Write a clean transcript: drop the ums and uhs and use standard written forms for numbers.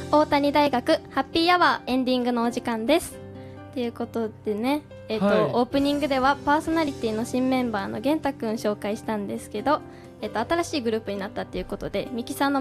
大谷大学ハッピーアワーエンディングのお時間です。ということでね、 はい、 オープニングではパーソナリティの新メンバーの玄太くん紹介したんですけど、新しいグループになったということで、ミキさんの